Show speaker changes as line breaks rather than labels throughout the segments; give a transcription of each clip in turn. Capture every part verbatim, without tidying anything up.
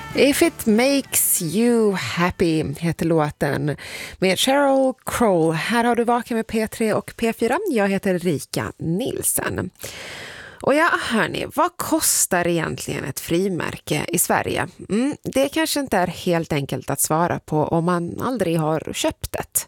If it makes you happy heter låten med Sheryl Crow. Här har du Vaken med P tre och P fyra. Jag heter Rika Nilsen. Och ja, hörni, vad kostar egentligen ett frimärke i Sverige? Mm, det kanske inte är helt enkelt att svara på om man aldrig har köpt det.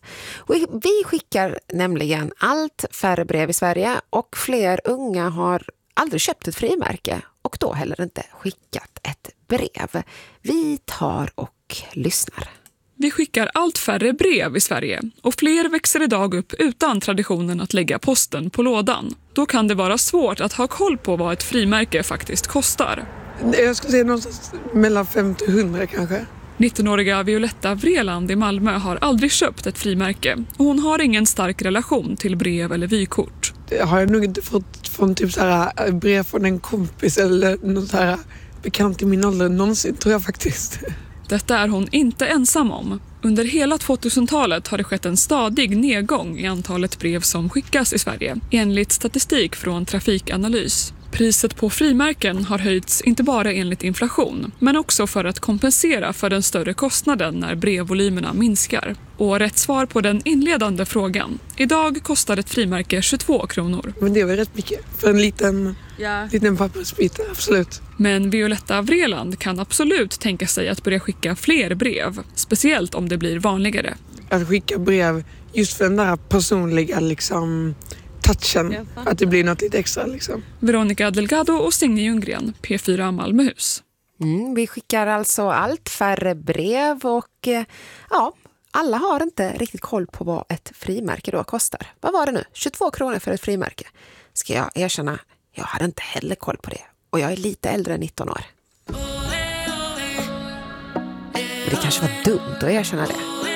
Vi skickar nämligen allt färre brev i Sverige och fler unga har aldrig köpt ett frimärke och då heller inte skickat ett brev. Vi tar och lyssnar.
Vi skickar allt färre brev i Sverige och fler växer idag upp utan traditionen att lägga posten på lådan. Då kan det vara svårt att ha koll på vad ett frimärke faktiskt kostar.
Jag skulle säga någonstans mellan femtio och hundra kanske.
nittonåriga Violetta Vreeland i Malmö har aldrig köpt ett frimärke och hon har ingen stark relation till brev eller vykort.
Det har jag nog inte fått från typ så här brev från en kompis eller något så här bekant i min ålder någonsin, tror jag faktiskt.
Detta är hon inte ensam om. Under hela tvåtusentalet har det skett en stadig nedgång i antalet brev som skickas i Sverige, enligt statistik från Trafikanalys. Priset på frimärken har höjts inte bara enligt inflation, men också för att kompensera för den större kostnaden när brevvolymerna minskar. Och rätt svar på den inledande frågan. Idag kostar ett frimärke tjugotvå kronor.
Men det var rätt mycket för en liten, ja. liten pappersbit, absolut.
Men Violetta Vreeland kan absolut tänka sig att börja skicka fler brev, speciellt om det blir vanligare.
Att skicka brev just för den där personliga liksom touchen, att det blir något lite extra liksom.
Veronica Delgado och Signe Ljunggren, P fyra Malmöhus.
Mm, vi skickar alltså allt färre brev och eh, ja, alla har inte riktigt koll på vad ett frimärke då kostar. Vad var det nu? tjugotvå kronor för ett frimärke. Ska jag erkänna, jag hade inte heller koll på det. Och jag är lite äldre än nitton år. Men det kanske var dumt att erkänna det.